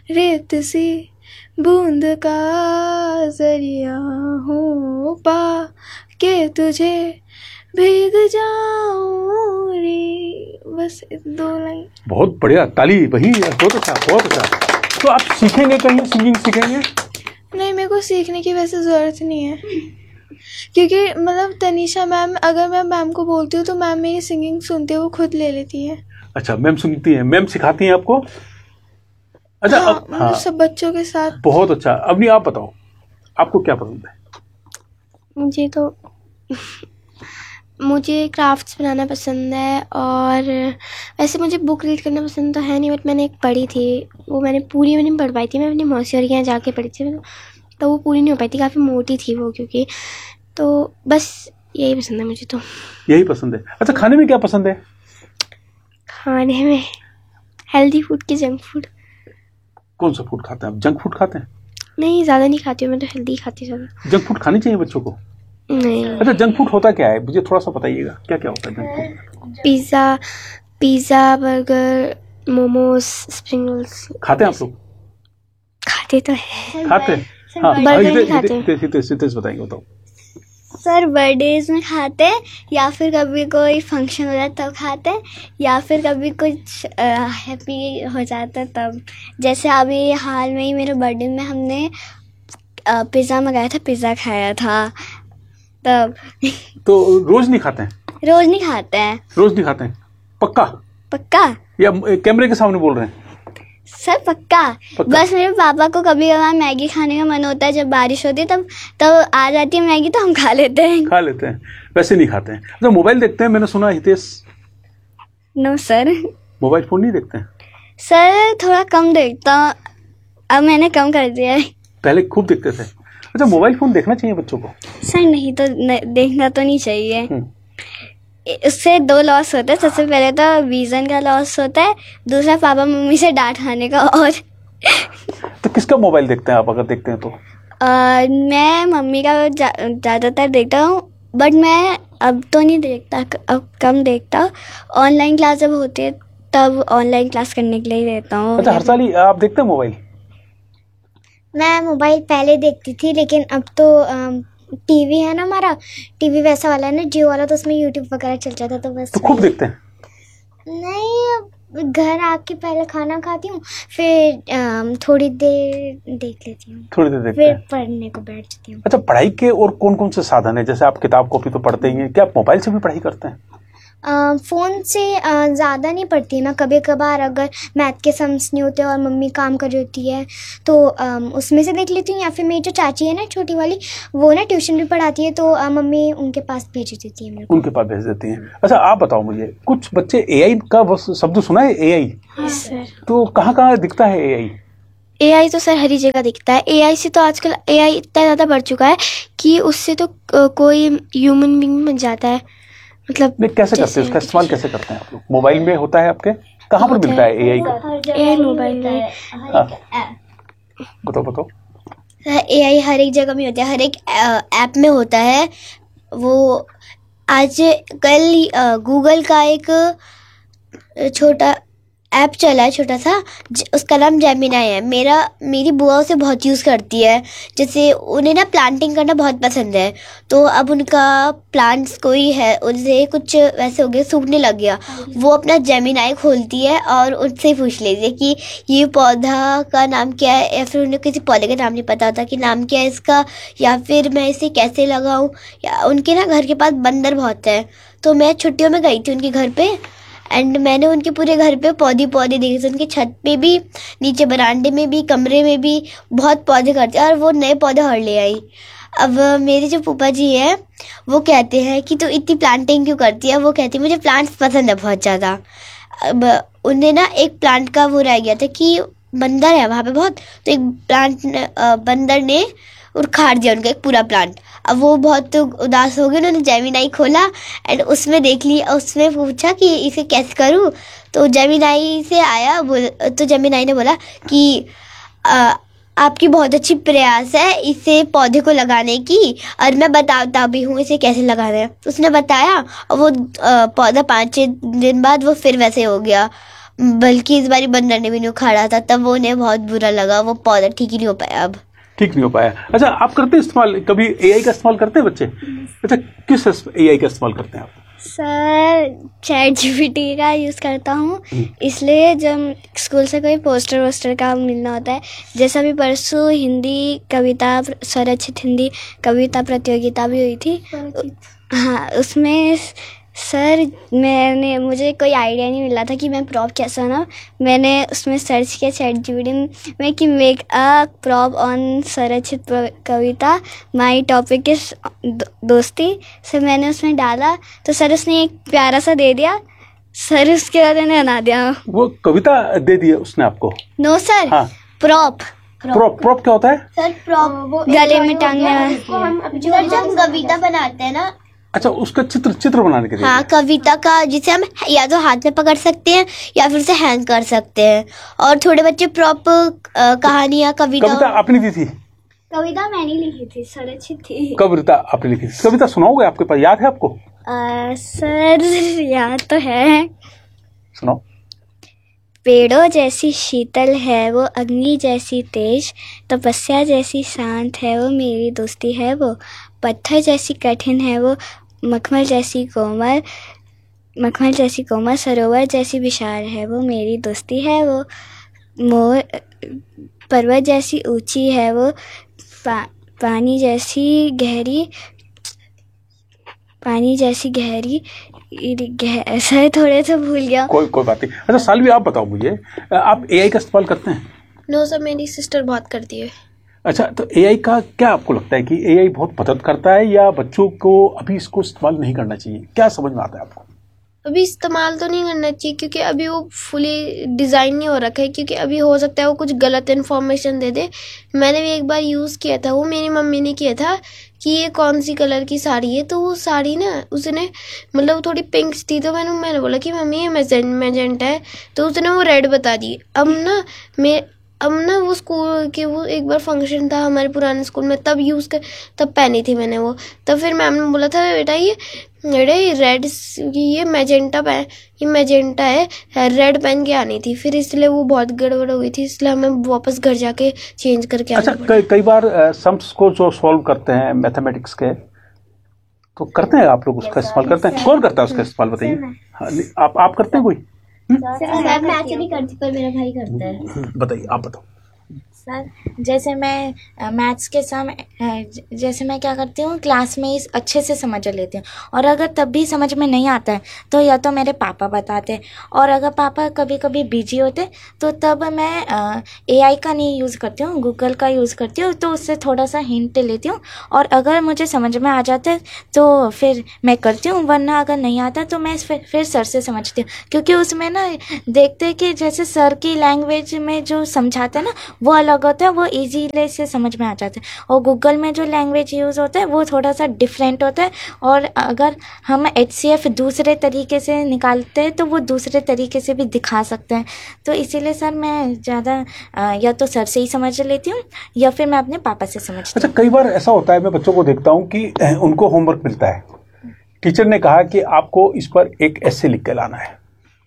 रेत सी बूंद का जरिया हूँ, पा के तुझे भीग जाऊं रे। बस 2 लाइन। बहुत बढ़िया, ताली वही, बहुत अच्छा बहुत अच्छा। तो आप सीखेंगे कहीं, सिंगिंग सीखेंगे? नहीं, मेरे को सीखने की वैसे ज़रूरत नहीं है, क्योंकि मतलब तनीषा मैम, अगर मैं मैम को बोलती हूँ तो मैम मेरी सिंगिंग सुनते हुए खुद ले लेती है। अच्छा, मैम सुनती हैं, मैम सिखाती हैं आपको? अच्छा, हाँ, अब हाँ, सब बच्चों के साथ। बहुत अच्छा। अभी आप बताओ, आपको क्या पसंद है? मुझे क्राफ्ट्स बनाना पसंद है, और वैसे मुझे बुक रीड करना पसंद तो है नहीं, बट मैंने एक पढ़ी थी, वो मैंने पूरी नहीं पढ़ पाई थी, मैं अपनी मौसी और के यहाँ जाके पढ़ी थी, तो वो पूरी नहीं हो पाई थी, काफ़ी मोटी थी वो, क्योंकि तो बस यही पसंद है मुझे। तो यही पसंद है। अच्छा, खाने में क्या पसंद है? खाने में हेल्दी फूड की जंक फूड। कौन सा फूड खाते हैं आप? जंक फूड खाते हैं? नहीं, ज़्यादा नहीं खाती हूँ मैं, तो हेल्दी खाती हूँ ज़्यादा। जंक फूड खानी चाहिए बच्चों को? नहीं। अच्छा, जंक फूड होता क्या है, मुझे थोड़ा सा बताइएगा, क्या क्या होता है junk food? Pizza, burger, momos, spring rolls. खाते हैं आप लोग? खाते तो है। खाते हैं, हाँ। बर्गर नहीं खाते। हितेश बताएंगे, बताओ। सर, बर्थडेज में खाते हैं, या फिर कभी कोई फंक्शन हो जाता है तब खाते हैं, या फिर कभी कुछ हैप्पी हो जाता है तब। जैसे अभी हाल में ही मेरे बर्थडे में हमने पिज़्ज़ा मंगाया था, पिज़्ज़ा खाया था तब। तो रोज नहीं खाते हैं? रोज नहीं खाते हैं। रोज नहीं खाते हैं, पक्का? पक्का या कैमरे के सामने बोल रहे हैं? सर, पक्का। बस मेरे पापा को कभी कभार मैगी खाने का मन होता है, जब बारिश होती है तब आ जाती है मैगी, तो हम खा लेते हैं। वैसे नहीं खाते हैं। अच्छा, मोबाइल देखते हैं, मैंने सुना Hitesh? No sir. Mobile phone नहीं देखते हैं? सर, थोड़ा कम देखता हूँ, अब मैंने कम कर दिया है। पहले खूब देखते थे। अच्छा, मोबाइल फोन देखना चाहिए बच्चों को? सर, नहीं तो देखना तो नहीं चाहिए। इससे 2 लॉस होते हैं। सबसे पहले तो विजन का लॉस होता है, दूसरा पापा मम्मी से डांट खाने का। और तो किसका मोबाइल देखते हैं आप, अगर देखते हैं तो? मैं मम्मी का ज़्यादातर देखता हूँ, बट मैं अब तो नहीं देखता, अब कम देखता। ऑनलाइन क्लास जब होती है तब ऑनलाइन क्लास करने के लिए ही देता हूँ। अच्छा, हर्षाली, आप देखते हैं मोबाइल? मैं मोबाइल पहले देखती थी, लेकिन अब तो टीवी है ना हमारा, टीवी वैसा वाला है ना, जियो वाला, तो उसमें यूट्यूब वगैरह चल जाता, तो बस। तो खूब देखते हैं? नहीं, घर आके पहले खाना खाती हूँ, फिर थोड़ी देर देख लेती हूँ, थोड़ी देर देखते फिर हैं, पढ़ने को बैठ जाती हूँ। अच्छा, पढ़ाई के और कौन कौन से साधन है? जैसे आप किताब कॉपी तो पढ़ते ही हैं, क्या आप मोबाइल से भी पढ़ाई करते हैं? फ़ोन से ज़्यादा नहीं पढ़ती मैं, कभी कभार अगर मैथ के सम्स नहीं होते और मम्मी काम कर रही होती है तो उसमें से देख लेती हूँ, या फिर मेरी जो चाची है ना छोटी वाली, वो ना ट्यूशन भी पढ़ाती है, तो मम्मी उनके पास भेज देती है मेरे को। उनके पास भेज देती हैं। अच्छा, आप बताओ मुझे, कुछ बच्चे एआई का शब्द सुना है? एआई? हाँ सर। तो कहाँ कहाँ दिखता है एआई? एआई तो सर हर ही जगह दिखता है। एआई से तो आजकल एआई इतना ज़्यादा बढ़ चुका है कि उससे तो कोई ह्यूमन बीइंग बन जाता है। मतलब नहीं, कैसे करते हैं उसका इस्तेमाल, कैसे करते हैं आप लोग? मोबाइल में होता है आपके? कहाँ पर मिलता है एआई का? एआई मोबाइल में। बताओ। एआई हर एक जगह में होता है, हर एक ऐप में होता है। वो आज कल गूगल का एक छोटा ऐप चला है, छोटा सा, उसका नाम जेमिनाई है। मेरी बुआ उसे बहुत यूज़ करती है। जैसे उन्हें ना प्लांटिंग करना बहुत पसंद है, तो अब उनका प्लांट्स कोई है उनसे कुछ वैसे हो गया, सूखने लग गया, वो अपना जेमिनाई खोलती है और उनसे पूछ लेती है कि ये पौधा का नाम क्या है, या फिर उन्हें किसी पौधे का नाम नहीं पता होता कि नाम क्या है इसका, या फिर मैं इसे कैसे लगाऊं। या उनके ना घर के पास बंदर बहुत है, तो मैं छुट्टियों में गई थी उनके घर पे, एंड मैंने उनके पूरे घर पे पौधे देखे थे। उनके छत पे भी, नीचे बरामदे में भी, कमरे में भी बहुत पौधे करते हैं, और वो नए पौधे और ले आई। अब मेरे जो फूफा जी है वो कहते हैं कि तू इतनी प्लांटिंग क्यों करती है। वो कहती है मुझे प्लांट्स पसंद है बहुत ज़्यादा। अब उन्हें ना एक प्लांट का वो रह गया था कि बंदर है वहाँ पे बहुत, तो एक बंदर ने उखाड़ दिया उनका एक पूरा प्लांट। अब वो बहुत उदास हो गए, उन्होंने जेमिनाई खोला एंड उसमें देख लिया, उसमें पूछा कि इसे कैसे करूँ, तो जेमिनाई से आया, तो जेमिनाई ने बोला कि आपकी बहुत अच्छी प्रयास है इसे पौधे को लगाने की, और मैं बताता भी हूँ इसे कैसे लगाना है। तो उसने बताया, और वो पौधा 5-6 दिन बाद वो फिर वैसे हो गया। बल्कि इस बारी बंदर ने भी नहीं उखाड़ा था, तब उन्हें बहुत बुरा लगा, वो पौधा ठीक ही नहीं हो पाया अब। ठीक नहीं हो पाया। अच्छा, आप करते हैं इस्तेमाल, कभी एआई का इस्तेमाल करते हैं बच्चे? अच्छा, किस एआई का इस्तेमाल करते हैं आप? सर चैट जीपीटी का यूज़ करता हूँ, इसलिए जब स्कूल से कोई पोस्टर वोस्टर का मिलना होता है, जैसा भी परसों हिंदी कविता स्वरचित हिंदी कविता प्रतियोगिता भी हुई थी, हाँ उसमें सर मुझे कोई आइडिया नहीं मिला था कि मैं प्रॉप कैसा बनाऊँ। मैंने उसमें सर्च किया चैट जीपीटी में कि make a prop on स्वरचित Kavita, my topic is दोस्ती। सर मैंने उसमें डाला तो सर उसने एक प्यारा सा दे दिया। सर उसके बाद मैंने बना दिया। वो कविता दे दी है उसने आपको? नो सर, हाँ। प्रॉप प्रॉप क्या होता है? सर प्रॉप गले में टांगने वाला। जो जब कविता बनाते हैं ना। अच्छा, उसका चित्र बनाने के लिए? हाँ, कविता का, जिसे हम या तो हाथ में पकड़ सकते हैं या फिर उसे हैंग कर सकते हैं। और थोड़े बच्चे प्रॉप कहानियां कविता आपने दी थी? कविता मैंने लिखी थी, स्वरचित थी। कविता आपने लिखी थी? कविता सुनाओगे? आपके पास याद है आपको? सर याद तो है। सुनाओ। पेड़ों जैसी शीतल है वो, अग्नि जैसी तेज, तपस्या जैसी शांत है वो, मेरी दोस्ती है वो। पत्थर जैसी कठिन है वो, मखमल जैसी कोमल, सरोवर जैसी विशाल है वो, मेरी दोस्ती है वो। मोर पर्वत जैसी ऊंची है वो, पानी जैसी गहरी सर थोड़े से भूल गया। कोई बात नहीं। अच्छा सालवी, आप बताओ मुझे, आप एआई का इस्तेमाल करते हैं? नो सर, मेरी सिस्टर बहुत करती है। अच्छा, तो एआई का क्या आपको लगता है कि एआई बहुत मदद करता है या बच्चों को अभी इसको इस्तेमाल नहीं करना चाहिए? क्या समझ में आता है आपको? अभी इस्तेमाल तो नहीं करना चाहिए, क्योंकि अभी वो फुली डिज़ाइन नहीं हो रखा है, क्योंकि अभी हो सकता है वो कुछ गलत इन्फॉर्मेशन दे दे। मैंने भी एक बार यूज़ किया था, वो मेरी मम्मी ने किया था कि ये कौन सी कलर की साड़ी है, तो वो साड़ी ना उसने मतलब थोड़ी पिंक थी, तो मैंने बोला कि मम्मी ये मैजेंटा है, तो उसने वो रेड बता दी। अब ना वो स्कूल के, वो एक बार फंक्शन था हमारे पुराने स्कूल में, तब पहनी थी मैंने वो। तब फिर मैम ने बोला था बेटा ये रेड, ये मैजेंटा है, रेड पहन के आनी थी। फिर इसलिए वो बहुत गड़बड़ हो गई थी, इसलिए हमें वापस घर जाके चेंज करके आना पड़ा। अच्छा, कई बार सम्स को जो सॉल्व करते हैं मैथमेटिक्स के, तो करते हैं आप लोग उसका इस्तेमाल करते हैं? कौन करता है उसका इस्तेमाल, बताइए। हाँ, आप करते हैं कोई? सर मैं ऐसे नहीं करती, पर मेरा भाई करता है। बताइए, आप बताओ। सर जैसे मैं मैथ्स के समय जैसे मैं क्या करती हूँ, क्लास में ही अच्छे से समझ लेती हूँ, और अगर तब भी समझ में नहीं आता है तो या तो मेरे पापा बताते हैं, और अगर पापा कभी कभी बिजी होते तो तब मैं एआई का नहीं यूज़ करती हूँ, गूगल का यूज़ करती हूँ, तो उससे थोड़ा सा हिंट लेती हूँ, और अगर मुझे समझ में आ जाता है तो फिर मैं करती हूँ, वरना अगर नहीं आता तो मैं फिर सर से समझती हूँ, क्योंकि उसमें ना देखते हैं कि जैसे सर की लैंग्वेज में जो समझाते हैं ना वो अलग होता है, वो इजीली से समझ में आ जाता है, और गूगल में जो लैंग्वेज यूज़ होता है वो थोड़ा सा डिफरेंट होता है, और अगर हम HCF दूसरे तरीके से निकालते हैं तो वो दूसरे तरीके से भी दिखा सकते हैं। तो इसीलिए सर मैं ज़्यादा या तो सर से ही समझ लेती हूँ या फिर मैं अपने पापा से समझती हूँ। अच्छा, कई बार ऐसा होता है, मैं बच्चों को देखता हूँ कि उनको होमवर्क मिलता है, टीचर ने कहा कि आपको इस पर एक एस्से लिख के लाना है,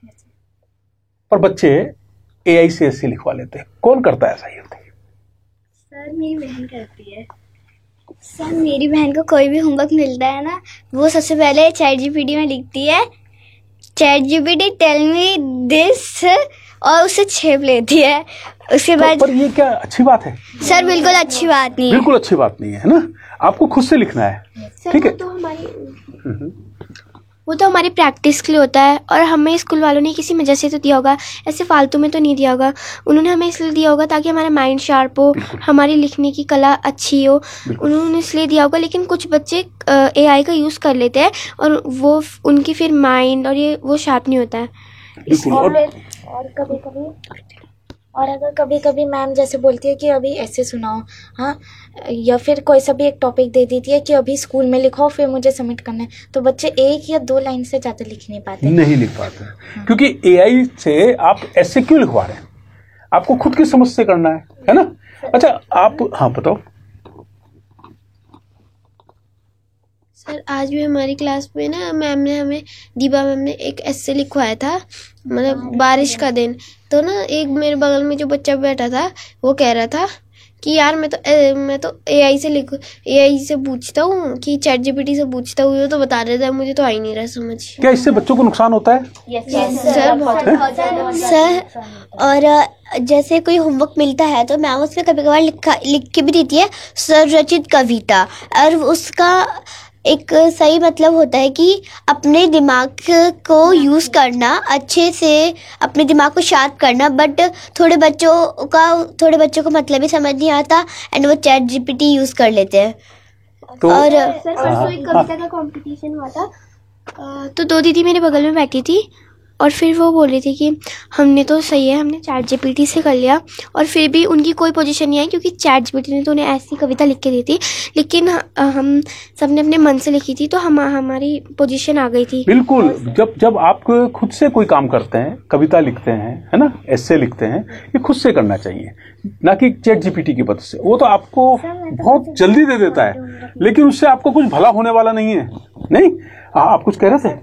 पर बच्चे एआई से एस्से लिखवा लेते हैं। कौन करता है ऐसा? ये बताइए। सर मेरी बहन करती है। सर मेरी बहन को कोई भी होमवर्क मिलता है ना, वो सबसे पहले चैट जीपीटी में लिखती है, chat GPT tell me this, और उसे छेप लेती है। उसके बाद पर ये क्या अच्छी बात है? सर बिल्कुल अच्छी बात नहीं है। बिल्कुल अच्छी बात नहीं है ना, आपको खुद से लिखना है, ठीक है? वो तो हमारी प्रैक्टिस के लिए होता है, और हमें स्कूल वालों ने किसी वजह से तो दिया होगा, ऐसे फालतू में तो नहीं दिया होगा। उन्होंने हमें इसलिए दिया होगा ताकि हमारा माइंड शार्प हो, हमारी लिखने की कला अच्छी हो, उन्होंने इसलिए दिया होगा। लेकिन कुछ बच्चे एआई का यूज़ कर लेते हैं और वो उनकी फिर माइंड और वो शार्प नहीं होता है। और अगर कभी कभी मैम जैसे बोलती है कि अभी ऐसे सुनाओ, हाँ, या फिर कोई सा भी एक टॉपिक दे देती है कि अभी स्कूल में लिखो, फिर मुझे सबमिट करना है, तो बच्चे 1 या 2 लाइन से ज़्यादा लिख नहीं पाते। हाँ। क्योंकि एआई से आप ऐसे क्यों लिखवा रहे हैं? आपको खुद की समझ से करना है ना? अच्छा, आप हाँ बताओ। सर आज भी हमारी क्लास में ना मैम ने हमें, दीपा मैम ने एक ऐसे लिखवाया था, मतलब बारिश का दिन। तो ना एक मेरे बगल में जो बच्चा बैठा था वो कह रहा था कि यार मैं तो एआई से पूछता हूँ कि चैट जीपीटी से पूछता हूँ, ये तो बता देता है, मुझे तो आ ही नहीं रहा समझ। क्या इससे बच्चों को नुकसान होता है? सर बहुत सर, और जैसे कोई होमवर्क मिलता है तो मैम उसमें कभी कभार लिख के भी देती है स्वरचित कविता, और उसका एक सही मतलब होता है कि अपने दिमाग को यूज़ करना, अच्छे से अपने दिमाग को शार्प करना। बट थोड़े बच्चों को मतलब ही समझ नहीं आता एंड वो चैट जीपीटी यूज़ कर लेते हैं। तो और सर परसों एक कविता का कंपटीशन हुआ था, तो 2 दीदी मेरे बगल में बैठी थी और फिर वो बोल रही थी कि हमने तो सही है, हमने चैट जीपीटी से कर लिया, और फिर भी उनकी कोई पोजीशन नहीं आई क्योंकि चैट जीपीटी ने तो उन्हें ऐसी कविता लिख के दी थी, लेकिन हम सब ने अपने मन से लिखी थी तो हमारी पोजीशन आ गई थी। बिल्कुल, जब आप खुद से कोई काम करते हैं, कविता लिखते हैं, है ना, ऐसे लिखते हैं, ये खुद से करना चाहिए, ना कि चैट जीपीटी की मदद से। वो तो आपको बहुत जल्दी दे देता है, लेकिन उससे आपको कुछ भला होने वाला नहीं है। नहीं, आप कुछ कह रहे थे?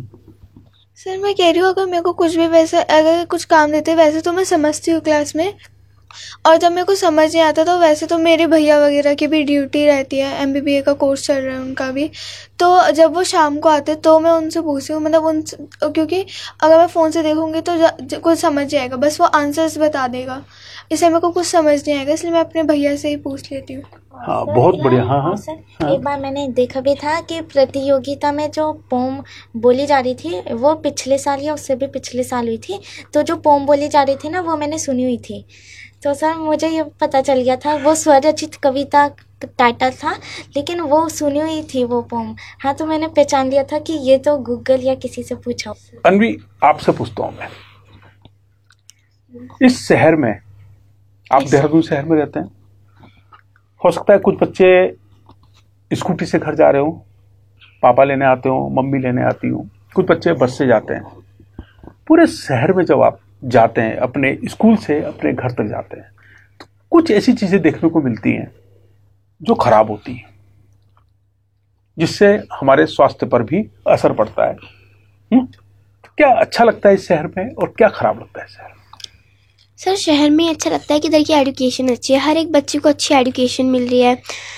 सर मैं कह रही हूँ, अगर मेरे को कुछ भी वैसे, अगर कुछ काम देते वैसे तो मैं समझती हूँ क्लास में, और जब मेरे को समझ नहीं आता तो वैसे तो मेरे भैया वगैरह की भी ड्यूटी रहती है, एमबीबीए का कोर्स चल रहा है उनका भी, तो जब वो शाम को आते तो मैं उनसे पूछती हूँ, मतलब क्योंकि अगर मैं फ़ोन से देखूँगी तो कुछ समझ जाएगा, बस वो आंसर्स बता देगा, इसलिए मेरे को कुछ समझ नहीं आएगा, इसलिए मैं अपने भैया से ही पूछ लेती हूँ। हाँ, बहुत बढ़िया। हाँ सर, एक बार मैंने देखा भी था कि प्रतियोगिता में जो पोम बोली जा रही थी वो पिछले साल या उससे भी पिछले साल हुई थी, तो जो पोम बोली जा रही थी ना वो मैंने सुनी हुई थी, तो सर मुझे ये पता चल गया था वो स्वरचित कविता टाइटल था, लेकिन वो सुनी हुई थी वो पोम। हाँ, तो मैंने पहचान लिया था कि ये तो गूगल या किसी से पूछा। अनवी, आपसे पूछता हूँ मैं, इस शहर में, आप देहरादून शहर में रहते हैं, हो सकता है कुछ बच्चे स्कूटी से घर जा रहे हो, पापा लेने आते हो, मम्मी लेने आती हो, कुछ बच्चे बस से जाते हैं। पूरे शहर में जब आप जाते हैं, अपने स्कूल से अपने घर तक जाते हैं, तो कुछ ऐसी चीजें देखने को मिलती हैं जो खराब होती हैं, जिससे हमारे स्वास्थ्य पर भी असर पड़ता है। तो क्या अच्छा लगता है इस शहर में और क्या खराब लगता है शहर में? सर शहर में अच्छा लगता है कि इधर की एजुकेशन अच्छी है, हर एक बच्चे को अच्छी एजुकेशन मिल रही है,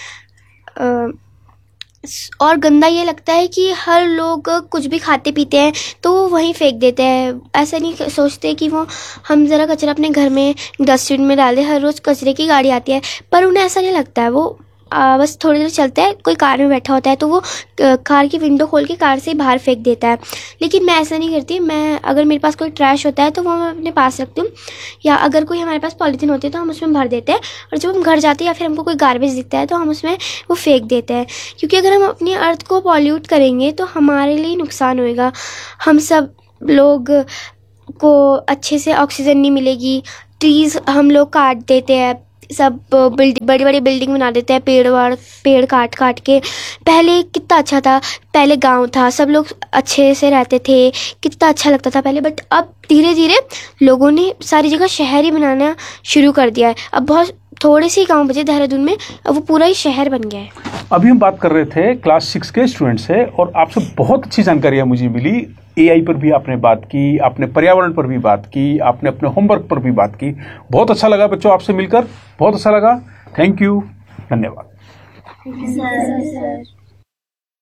और गंदा ये लगता है कि हर लोग कुछ भी खाते पीते हैं तो वो वहीं फेंक देते हैं, ऐसा नहीं सोचते कि वो हम ज़रा कचरा अपने घर में डस्टबिन में डाल दें। हर रोज़ कचरे की गाड़ी आती है पर उन्हें ऐसा नहीं लगता है, वो बस थोड़ी देर चलता है, कोई कार में बैठा होता है तो वो कार की विंडो खोल के कार से बाहर फेंक देता है। लेकिन मैं ऐसा नहीं करती, मैं अगर मेरे पास कोई ट्रैश होता है तो वो मैं अपने पास रखती हूँ, या अगर कोई हमारे पास पॉलीथीन होती है तो हम उसमें भर देते हैं, और जब हम घर जाते हैं या फिर हमको कोई गार्बेज दिखता है तो हम उसमें वो फेंक देते हैं, क्योंकि अगर हम अपनी अर्थ को पॉल्यूट करेंगे तो हमारे लिए नुकसान होएगा। हम सब लोग को अच्छे से ऑक्सीजन नहीं मिलेगी, ट्रीज़ हम लोग काट देते हैं, सब बड़ी बड़ी बिल्डिंग बना देते हैं पेड़ काट के। पहले कितना अच्छा था, पहले गांव था, सब लोग अच्छे से रहते थे, कितना अच्छा लगता था पहले, बट अब धीरे धीरे लोगों ने सारी जगह शहर ही बनाना शुरू कर दिया है। अब बहुत थोड़े से गांव बचे देहरादून में, अब वो पूरा ही शहर बन गया है। अभी हम बात कर रहे थे क्लास 6 के स्टूडेंट से, और आपसे बहुत अच्छी जानकारियां मुझे मिली। एआई पर भी आपने बात की, आपने पर्यावरण पर भी बात की, आपने अपने होमवर्क पर भी बात की। बहुत अच्छा लगा बच्चों आपसे मिलकर, बहुत अच्छा लगा। थैंक यू, धन्यवाद।